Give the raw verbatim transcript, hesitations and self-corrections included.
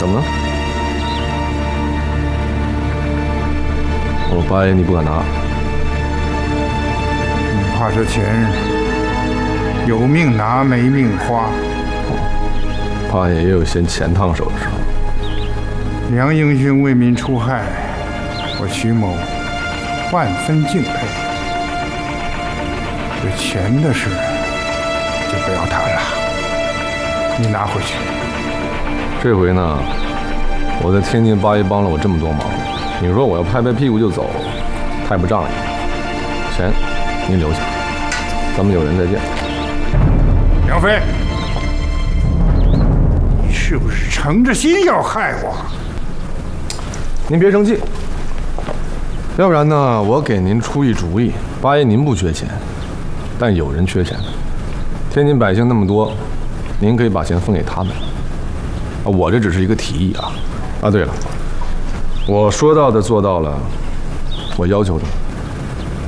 怎么了？我八爷你不敢拿， 你怕这钱有命拿没命花。 八爷也有嫌钱烫手的时候。 梁英勋为民除害，我徐某万分敬佩。这钱的事就不要谈了，你拿回去。 这回呢，我在天津八爷帮了我这么多忙，你说我要拍拍屁股就走，太不仗义。钱您留下，咱们有缘再见。 梁飞，你是不是诚着心要害我？ 您别生气，要不然呢，我给您出一主意。八爷您不缺钱，但有人缺钱。天津百姓那么多，您可以把钱分给他们。啊，我这只是一个提议啊。啊，对了，我说到的做到了，我要求的